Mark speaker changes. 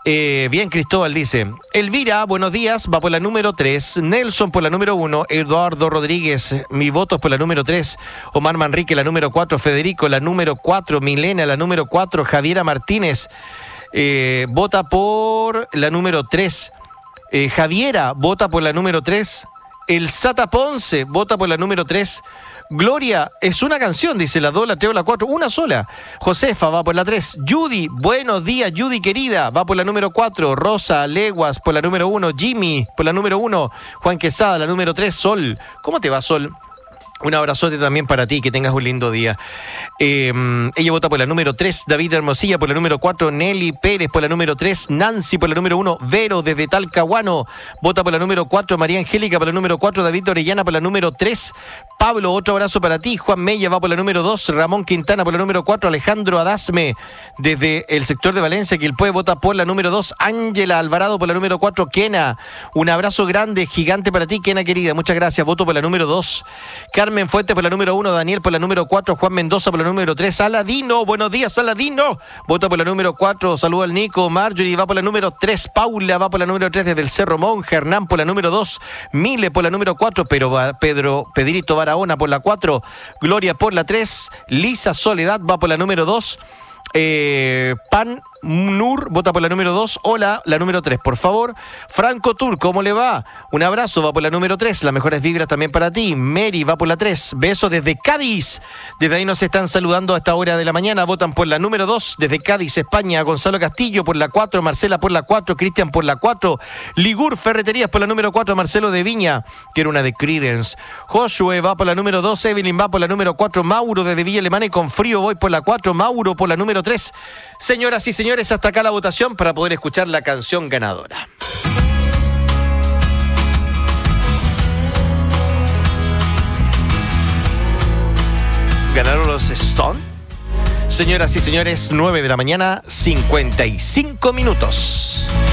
Speaker 1: Bien, Cristóbal dice, Elvira, buenos días, va por la número 3, Nelson por la número 1, Eduardo Rodríguez, mi voto es por la número 3, Omar Manrique la número 4, Federico la número 4, Milena la número 4, Javiera Martínez vota por la número 3, Javiera vota por la número 3, El Sata Ponce vota por la número 3, Gloria, es una canción, dice la 2, la 3 o la 4, una sola. Josefa va por la 3. Judy, buenos días, Judy querida, va por la número 4. Rosa Leguas por la número 1. Jimmy por la número 1. Juan Quesada, la número 3. Sol, ¿cómo te va, Sol? Un abrazote también para ti, que tengas un lindo día. Ella vota por la número 3, David Hermosilla por la número 4, Nelly Pérez por la número 3, Nancy por la número 1, Vero desde Talcahuano vota por la número 4, María Angélica por la número 4, David Orellana por la número 3, Pablo, otro abrazo para ti, Juan Mella va por la número 2, Ramón Quintana por la número 4, Alejandro Adasme desde el sector de Valencia, Quilpué, vota por la número 2, Ángela Alvarado por la número 4, Kena, un abrazo grande, gigante para ti, Kena querida, muchas gracias, voto por la número 2, Carmen Fuentes por la número 1, Daniel por la número 4, Juan Mendoza por la número 3, Aladino, buenos días Aladino, vota por la número 4, saludo al Nico, Marjorie va por la número 3, Paula va por la número 3 desde el Cerro Monje, Hernán por la número 2, Mile por la número 4, Pedrito Barahona por la 4, Gloria por la 3, Lisa Soledad va por la número 2, Pan Nur vota por la número 2, hola, la número 3, por favor. Franco Tur, ¿cómo le va? Un abrazo, va por la número 3, las mejores vibras también para ti. Mary va por la 3, besos desde Cádiz, desde ahí nos están saludando a esta hora de la mañana, votan por la número 2, desde Cádiz, España, Gonzalo Castillo por la 4, Marcela por la 4, Cristian por la 4, Ligur Ferreterías por la número 4, Marcelo de Viña, que era una de Creedence, Joshua va por la número 2, Evelyn va por la número 4, Mauro desde Villa Alemana y con frío voy por la 4, Mauro por la número 3. Señoras y señores, hasta acá la votación para poder escuchar la canción ganadora. ¿Ganaron los Stone? Señoras y señores, 9 de la mañana, 55 minutos.